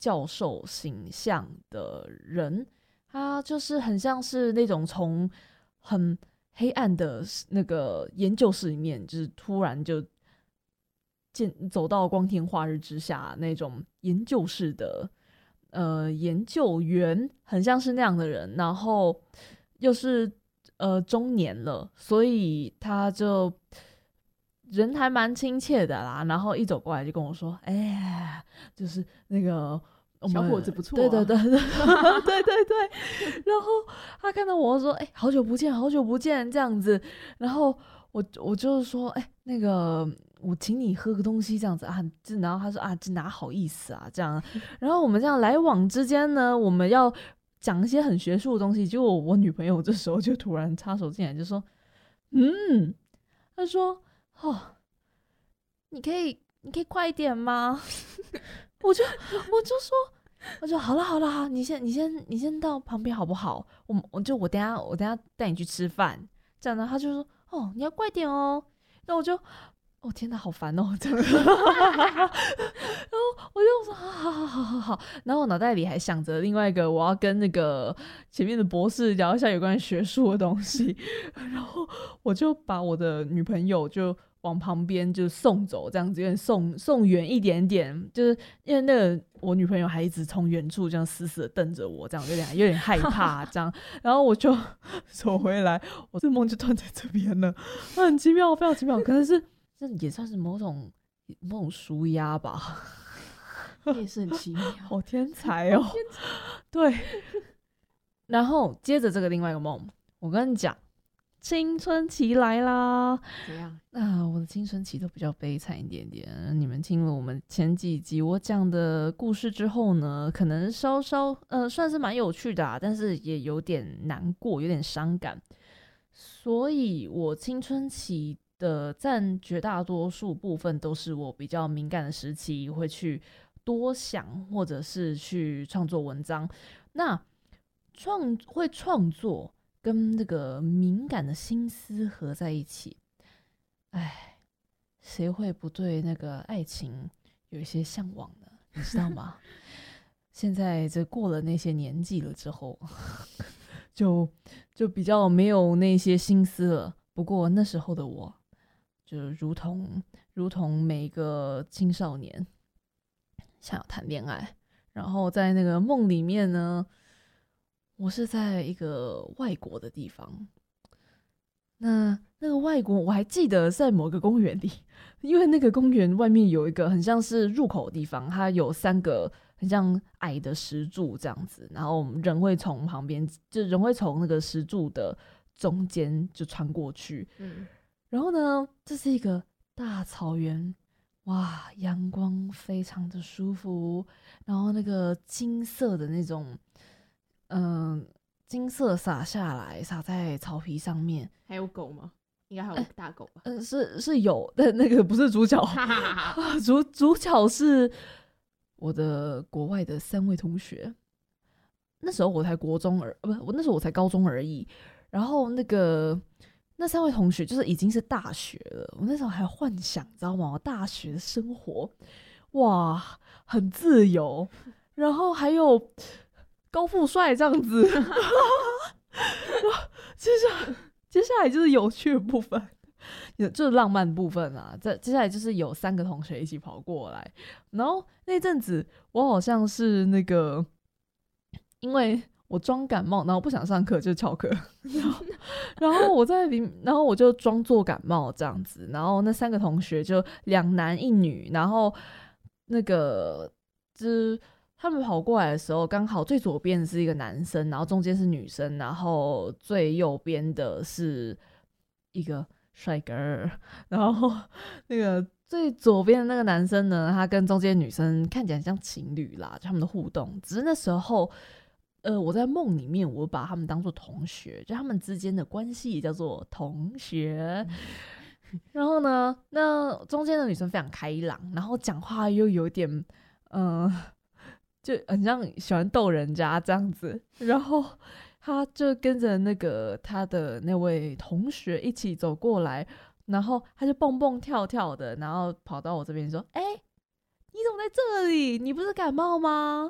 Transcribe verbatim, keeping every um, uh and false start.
教授形象的人，他就是很像是那种从很黑暗的那个研究室里面，就是突然就见走到光天化日之下那种研究室的呃研究员，很像是那样的人，然后又是呃中年了，所以他就人还蛮亲切的啦，然后一走过来就跟我说：“哎呀，就是那个我们小伙子不错啊。” 对对对对对对对。然后他看到我说：“哎、好久不见，好久不见。”这样子，然后我我就是说：“哎、那个我请你喝个东西，这样子啊。”然后他说：“啊，这哪好意思啊，这样。”然后我们这样来往之间呢，我们要讲一些很学术的东西，结果我女朋友这时候就突然插手进来，就说：“嗯。”他说：“哦，你可以，你可以快一点吗？”我就我就说，我就好了好了好，你先你先你先到旁边好不好？我我就我等一下我等一下带你去吃饭，这样呢，他就说：“哦，你要快点哦。”那我就。哦天哪，好烦哦！这样，然后我就说好好好好好好，然后我脑袋里还想着另外一个，我要跟那个前面的博士聊一下有关学术的东西，然后我就把我的女朋友就往旁边就送走，这样子有点送送远一点点，就是因为那个我女朋友还一直从远处这样死死的瞪着我，这样有点有点害怕这样，然后我就走回来，我这梦就断在这边了，很奇妙，非常奇妙，可能是。这也算是某种某种舒压吧， 也是很奇妙， 好天才哦！天才对，然后接着这个另外一个梦，我跟你讲，青春期来啦！ 怎样？ 啊，我的青春期都比较悲惨一点点。你们听了我们前几集我讲的故事之后呢，可能稍稍呃算是蛮有趣的啊，但是也有点难过，有点伤感。所以我青春期的占绝大多数部分都是我比较敏感的时期，会去多想或者是去创作文章。那创会创作跟那个敏感的心思合在一起，哎，谁会不对那个爱情有一些向往呢？你知道吗？现在这过了那些年纪了之后，就就比较没有那些心思了。不过那时候的我。就如同如同每一个青少年想要谈恋爱，然后在那个梦里面呢，我是在一个外国的地方。那那个外国我还记得在某个公园里，因为那个公园外面有一个很像是入口的地方，它有三个很像矮的石柱这样子，然后人会从旁边，就人会从那个石柱的中间就穿过去。嗯。然后呢，这是一个大草原，哇，阳光非常的舒服，然后那个金色的那种，嗯、呃，金色洒下来，洒在草皮上面。 还有狗吗？应该还有大狗吧？ 嗯、呃，是是有，但那个不是主角，主主角是我的国外的三位同学。那时候我才国中而，不，我那时候我才高中而已。然后那个。那三位同学就是已经是大学了，我那时候还幻想，知道吗？我大学的生活，哇，很自由，然后还有高富帅这样子。接下接下来就是有趣的部分，就是浪漫的部分啊。这接下来就是有三个同学一起跑过来，然后那阵子我好像是那个，因为。我装感冒，然后不想上课就翘课，然后然后我在里，然后我就装作感冒这样子，然后那三个同学就两男一女，然后那个就是他们跑过来的时候，刚好最左边是一个男生，然后中间是女生，然后最右边的是一个帅哥，然后那个最左边的那个男生呢，他跟中间女生看起来像情侣啦，就他们的互动，只是那时候。呃，我在梦里面，我把他们当作同学，就他们之间的关系也叫做同学。然后呢，那中间的女生非常开朗，然后讲话又有点，嗯、呃，就很像喜欢逗人家这样子。然后他就跟着那个他的那位同学一起走过来，然后他就蹦蹦跳跳的，然后跑到我这边说：“哎、欸，你怎么在这里？你不是感冒吗？”